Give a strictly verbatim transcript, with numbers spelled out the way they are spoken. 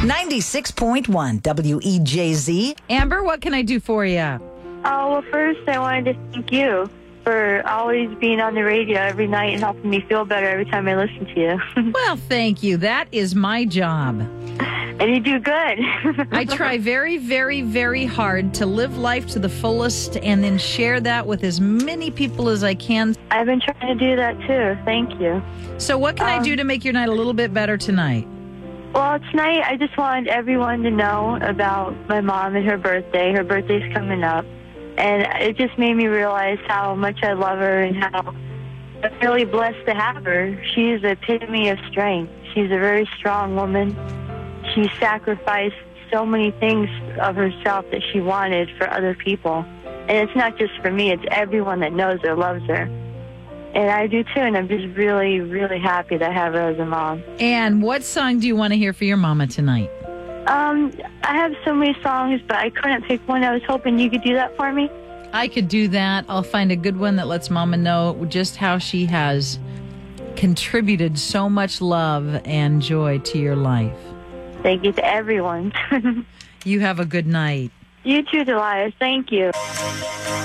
ninety-six point one W E J Z. Amber, what can I do for you? Oh, well, first I wanted to thank you for always being on the radio every night and helping me feel better every time I listen to you. Well, thank you. That is my job. And you do good. I try very, very, very hard to live life to the fullest and then share that with as many people as I can. I've been trying to do that too. Thank you. So what can Um, I do to make your night a little bit better tonight? Well, tonight I just wanted everyone to know about my mom and her birthday. Her birthday's coming up. And it just made me realize how much I love her and how I'm really blessed to have her. She's the epitome of strength. She's a very strong woman. She sacrificed so many things of herself that she wanted for other people. And it's not just for me. It's everyone that knows her, loves her. And I do too, and I'm just really, really happy to have her as a mom. And what song do you want to hear for your mama tonight? Um, I have so many songs, but I couldn't pick one. I was hoping you could do that for me. I could do that. I'll find a good one that lets mama know just how she has contributed so much love and joy to your life. Thank you to everyone. You have a good night. You too, Delilah. Thank you.